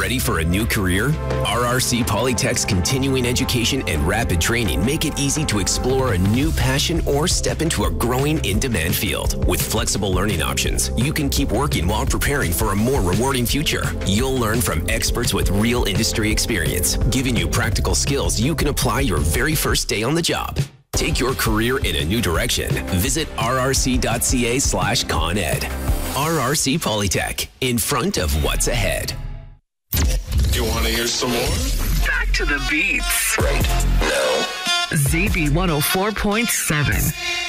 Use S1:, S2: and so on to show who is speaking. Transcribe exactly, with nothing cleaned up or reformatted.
S1: Ready for a new career? R R C Polytech's continuing education and rapid training make it easy to explore a new passion or step into a growing in-demand field. With flexible learning options, you can keep working while preparing for a more rewarding future. You'll learn from experts with real industry experience, giving you practical skills you can apply your very first day on the job. Take your career in a new direction. Visit rrc.ca slash ConEd. R R C Polytech, in front of what's ahead.
S2: You want to hear some more?
S3: Back to the beats.
S1: Right now.
S3: Z B one oh four point seven.